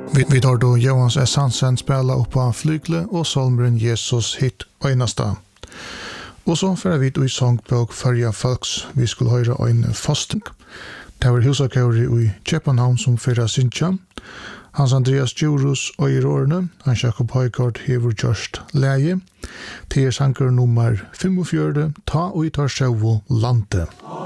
Vi tar då Johans S. Hansen spela upp på flygle och solmren Jesus hit och enasta. Och så för vi då i sångbok förja folks vi skulle höra en fasting. Det var husakauri i Köpenhamn som förra Sintja. Hans Andreas Djurus och i Rörne, Hans Jakob Højgaard hever gjørst läge. Till sanker nummer 45, ta och i tar själv lande.